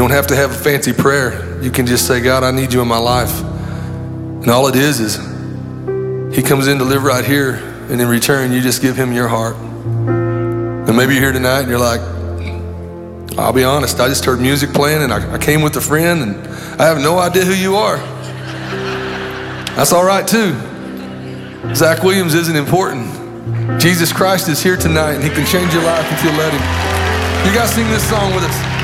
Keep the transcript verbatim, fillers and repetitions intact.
don't have to have a fancy prayer. You can just say, God, I need you in my life. And all it is is he comes in to live right here, and in return, you just give him your heart. And maybe you're here tonight and you're like, I'll be honest, I just heard music playing and I, I came with a friend and I have no idea who you are. That's all right too. Zach Williams isn't important. Jesus Christ is here tonight and he can change your life if you let him. You guys sing this song with us.